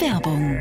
Werbung.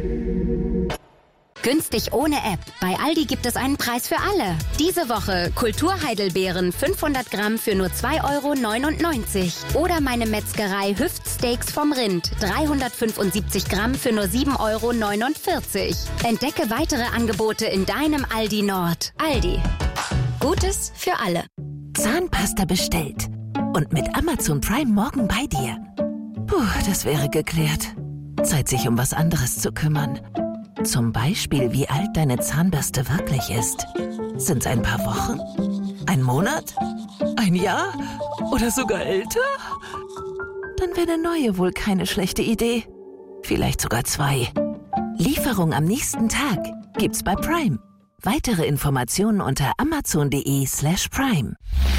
Günstig ohne App. Bei Aldi gibt es einen Preis für alle. Diese Woche Kulturheidelbeeren 500 Gramm für nur 2,99 € Oder meine Metzgerei Hüftsteaks vom Rind 375 Gramm für nur 7,49 €. Entdecke weitere Angebote in deinem Aldi Nord. Aldi. Gutes für alle. Zahnpasta bestellt. Und mit Amazon Prime morgen bei dir. Puh, das wäre geklärt. Zeit, sich um was anderes zu kümmern. Zum Beispiel, wie alt deine Zahnbürste wirklich ist. Sind's ein paar Wochen? Ein Monat? Ein Jahr? Oder sogar älter? Dann wäre eine neue wohl keine schlechte Idee. Vielleicht sogar 2. Lieferung am nächsten Tag gibt's bei Prime. Weitere Informationen unter amazon.de/prime.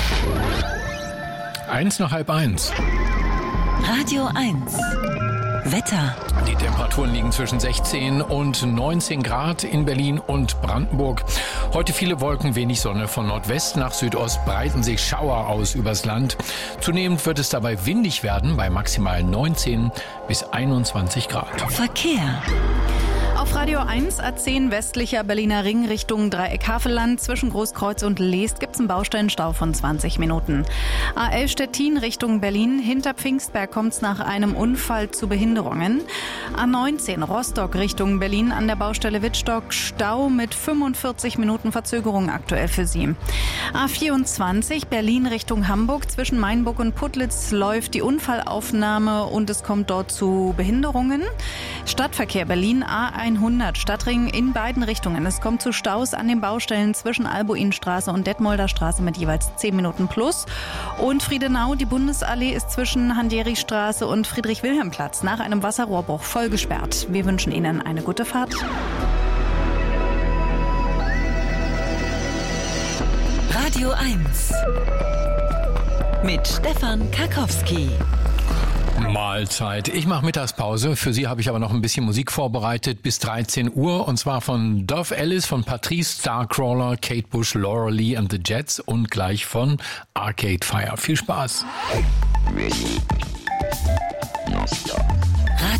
1:30. Radio 1. Wetter. Die Temperaturen liegen zwischen 16 und 19 Grad in Berlin und Brandenburg. Heute viele Wolken, wenig Sonne. Von Nordwest nach Südost breiten sich Schauer aus übers Land. Zunehmend wird es dabei windig werden bei maximal 19 bis 21 Grad. Verkehr. Auf Radio 1 A10 westlicher Berliner Ring Richtung Dreieck Havelland zwischen Großkreuz und Leest gibt es einen Baustellenstau von 20 Minuten. A11 Stettin Richtung Berlin. Hinter Pfingstberg kommt es nach einem Unfall zu Behinderungen. A19 Rostock Richtung Berlin an der Baustelle Wittstock. Stau mit 45 Minuten Verzögerung aktuell für Sie. A24 Berlin Richtung Hamburg. Zwischen Mainburg und Putlitz läuft die Unfallaufnahme und es kommt dort zu Behinderungen. Stadtverkehr Berlin A100 Stadtring in beiden Richtungen. Es kommt zu Staus an den Baustellen zwischen Albuinstraße und Detmolder Straße mit jeweils 10 Minuten plus. Und Friedenau, die Bundesallee ist zwischen Handeristraße und Friedrich-Wilhelm-Platz nach einem Wasserrohrbruch voll gesperrt. Wir wünschen Ihnen eine gute Fahrt. Radio 1. Mit Stefan Karkowski. Mahlzeit. Ich mache Mittagspause. Für Sie habe ich aber noch ein bisschen Musik vorbereitet bis 13 Uhr. Und zwar von Dove Ellis, von Patrice, Starcrawler, Kate Bush, Laura Lee and the Jets und gleich von Arcade Fire. Viel Spaß.